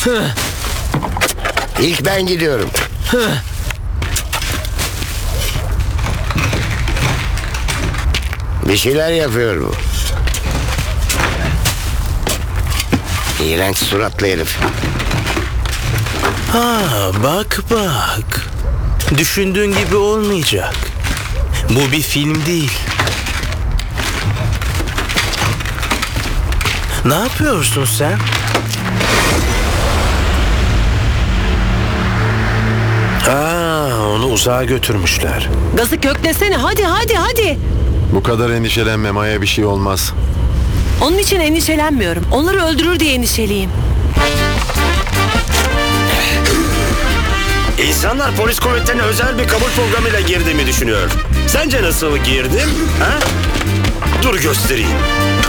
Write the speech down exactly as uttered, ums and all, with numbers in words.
İlk ben gidiyorum. Bir şeyler yapıyor bu. İğrenç suratlı herif. Ha, bak bak. Düşündüğün gibi olmayacak. Bu bir film değil. Ne yapıyorsun sen? Aa, onu uzağa götürmüşler. Gazı köklesene, hadi hadi hadi. Bu kadar endişelenme, Maya, bir şey olmaz. Onun için endişelenmiyorum. Onları öldürür diye endişeliyim. İnsanlar polis kuvvetlerine özel bir kabul programıyla girdiğimi düşünüyor. Sence nasıl girdim? Ha? Dur göstereyim.